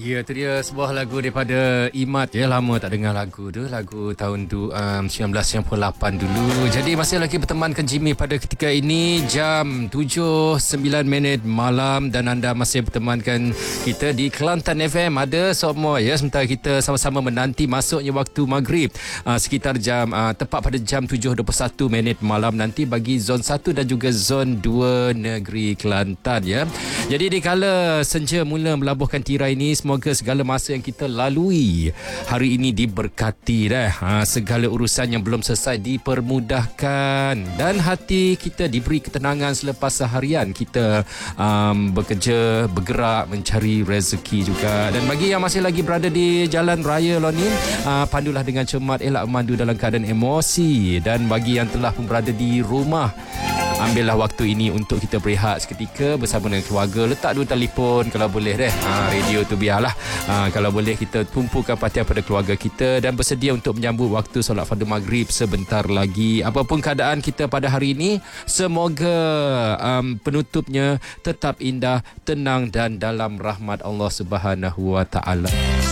Ya, itu dia sebuah lagu daripada Imat. Ya, lama tak dengar lagu tu. Lagu tahun 1998 dulu. Jadi masih lagi bertemankan Jimmy pada ketika ini. Jam 7.09 malam. Dan anda masih bertemankan kita di Kelantan FM. Ada semua ya. Sementara kita sama-sama menanti masuknya waktu maghrib. Sekitar jam, tepat pada jam 7.21 malam nanti bagi zon 1 dan juga zon 2 negeri Kelantan ya. Jadi di kala senja mula melabuhkan tirai ini, semoga segala masa yang kita lalui hari ini diberkati dah. Segala urusan yang belum selesai dipermudahkan dan hati kita diberi ketenangan selepas seharian kita bekerja, bergerak mencari rezeki juga. Dan bagi yang masih lagi berada di jalan raya ni, pandulah dengan cermat, elak memandu dalam keadaan emosi. Dan bagi yang telah pun berada di rumah, ambillah waktu ini untuk kita berehat seketika bersama dengan keluarga. Letak dulu telefon kalau boleh deh. Radio tu biarlah. Kalau boleh kita tumpukan perhatian pada keluarga kita dan bersedia untuk menyambut waktu solat fardu maghrib sebentar lagi. Apapun keadaan kita pada hari ini, semoga penutupnya tetap indah, tenang dan dalam rahmat Allah Subhanahu Wa Taala.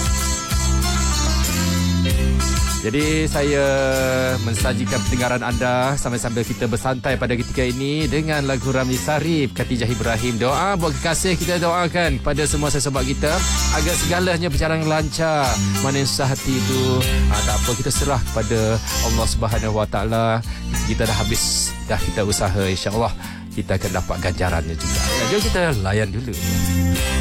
Jadi saya mensajikan pendengaran anda sambil-sambil kita bersantai pada ketika ini dengan lagu Ramli Sarip, Khatijah Ibrahim. Doa buat kekasih kita doakan kepada semua sahabat kita agar segalanya berjalan lancar. Mana yang susah hati itu, tak apa, kita serah kepada Allah Subhanahu Wa Taala. Kita dah habis dah kita usaha, insya-Allah kita akan dapat ganjarannya juga. Jom kita layan dulu.